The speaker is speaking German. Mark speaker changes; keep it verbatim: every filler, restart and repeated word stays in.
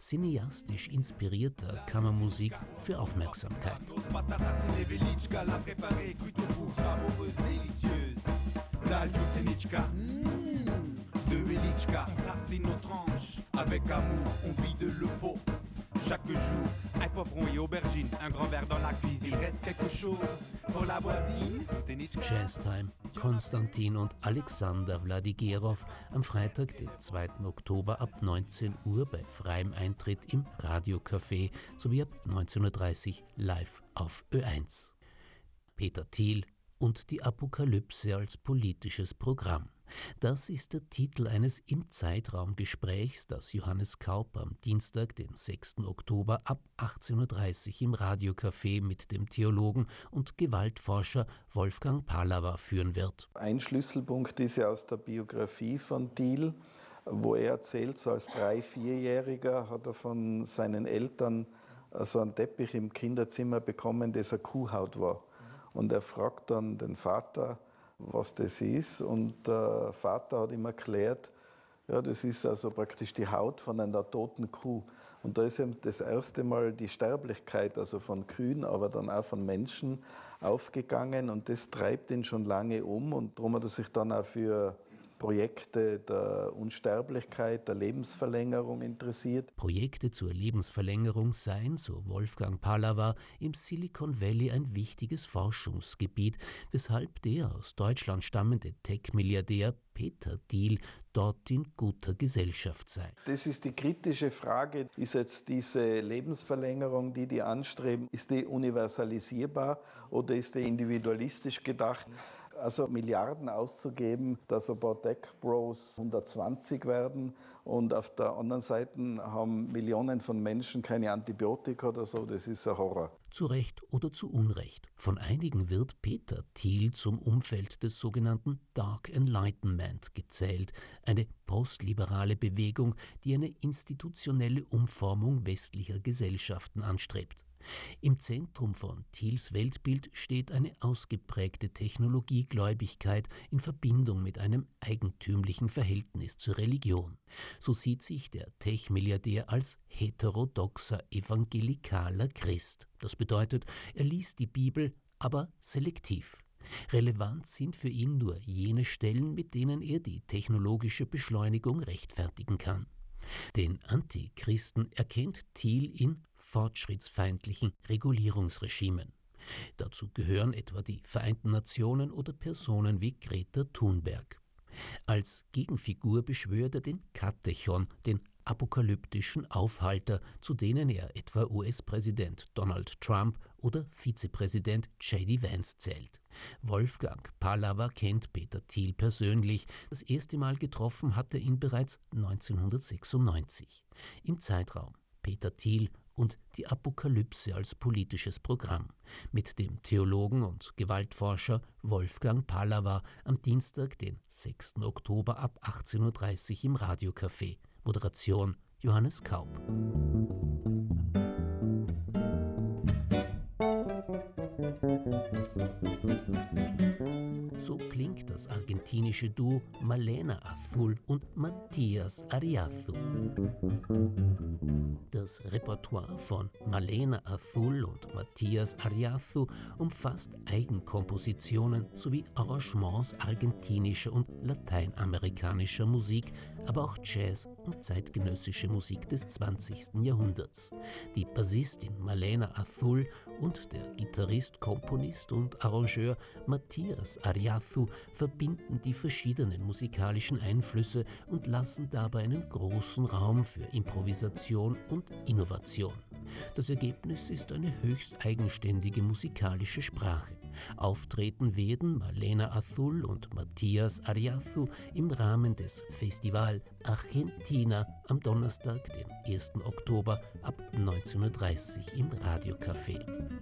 Speaker 1: cineastisch inspirierter Kammermusik für Aufmerksamkeit.
Speaker 2: Chaque jour, un poivron et aubergine, un grand verre dans la cuisine, il reste quelque chose pour la voisine.
Speaker 1: Jazztime, Konstantin und Alexander Wladigerov am Freitag, den zweiten Oktober ab neunzehn Uhr bei freiem Eintritt im Radiocafé sowie ab neunzehn Uhr dreißig live auf Ö eins. Peter Thiel und die Apokalypse als politisches Programm. Das ist der Titel eines im Zeitraum Gesprächs, das Johannes Kaup am Dienstag, den sechsten Oktober ab achtzehn Uhr dreißig im Radiocafé mit dem Theologen und Gewaltforscher Wolfgang Pallava führen wird.
Speaker 3: Ein Schlüsselpunkt ist ja aus der Biografie von Thiel, wo er erzählt, so als Drei-, Vierjähriger hat er von seinen Eltern so einen Teppich im Kinderzimmer bekommen, das eine Kuhhaut war. Und er fragt dann den Vater, was das ist. Und der Vater hat ihm erklärt, ja, das ist also praktisch die Haut von einer toten Kuh. Und da ist ihm das erste Mal die Sterblichkeit, also von Kühen, aber dann auch von Menschen aufgegangen. Und das treibt ihn schon lange um. Und darum hat er sich dann auch für Projekte der Unsterblichkeit, der Lebensverlängerung interessiert.
Speaker 1: Projekte zur Lebensverlängerung seien, so Wolfgang Pallava, im Silicon Valley ein wichtiges Forschungsgebiet, weshalb der aus Deutschland stammende Tech-Milliardär Peter Thiel dort in guter Gesellschaft sei.
Speaker 3: Das ist die kritische Frage. Ist jetzt diese Lebensverlängerung, die die anstreben, ist die universalisierbar oder ist die individualistisch gedacht? Also Milliarden auszugeben, dass ein paar Tech-Bros hundertzwanzig werden und auf der anderen Seite haben Millionen von Menschen keine Antibiotika oder so, das ist ein Horror.
Speaker 1: Zu Recht oder zu Unrecht. Von einigen wird Peter Thiel zum Umfeld des sogenannten Dark Enlightenment gezählt, eine postliberale Bewegung, die eine institutionelle Umformung westlicher Gesellschaften anstrebt. Im Zentrum von Thiels Weltbild steht eine ausgeprägte Technologiegläubigkeit in Verbindung mit einem eigentümlichen Verhältnis zur Religion. So sieht sich der Tech-Milliardär als heterodoxer evangelikaler Christ. Das bedeutet, er liest die Bibel, aber selektiv. Relevant sind für ihn nur jene Stellen, mit denen er die technologische Beschleunigung rechtfertigen kann. Den Antichristen erkennt Thiel in fortschrittsfeindlichen Regulierungsregimen. Dazu gehören etwa die Vereinten Nationen oder Personen wie Greta Thunberg. Als Gegenfigur beschwört er den Katechon, den apokalyptischen Aufhalter, zu denen er etwa U S-Präsident Donald Trump oder Vizepräsident J D Vance zählt. Wolfgang Pallava kennt Peter Thiel persönlich. Das erste Mal getroffen hat er ihn bereits neunzehnhundertsechsundneunzig. Im Zeitraum Peter Thiel und die Apokalypse als politisches Programm. Mit dem Theologen und Gewaltforscher Wolfgang Pallava am Dienstag, den sechsten Oktober ab achtzehn Uhr dreißig im Radiocafé. Moderation Johannes Kaup. So klingt das argentinische Duo Malena Azul und Matías Arriazu. Das Repertoire von Malena Azul und Matías Arriazu umfasst Eigenkompositionen sowie Arrangements argentinischer und lateinamerikanischer Musik, aber auch Jazz und zeitgenössische Musik des zwanzigsten Jahrhunderts. Die Bassistin Malena Azul und der Gitarrist, Komponist und Arrangeur Matías Arriazu verbinden die verschiedenen musikalischen Einflüsse und lassen dabei einen großen Raum für Improvisation und Innovation. Das Ergebnis ist eine höchst eigenständige musikalische Sprache. Auftreten werden Malena Azul und Matías Arriazu im Rahmen des Festival Argentina am Donnerstag, den ersten Oktober ab neunzehn Uhr dreißig im Radiocafé.